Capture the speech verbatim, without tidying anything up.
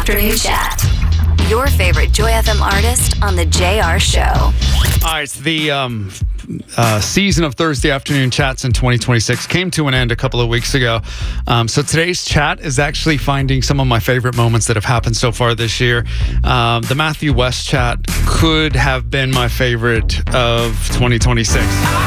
Afternoon Chat. Your favorite Joy F M artist on the J R Show. All right, so the um, uh, season of Thursday Afternoon Chats in twenty twenty-six came to an end a couple of weeks ago. Um, so today's chat is actually finding some of my favorite moments that have happened so far this year. Um, the Matthew West chat could have been my favorite of twenty twenty-six.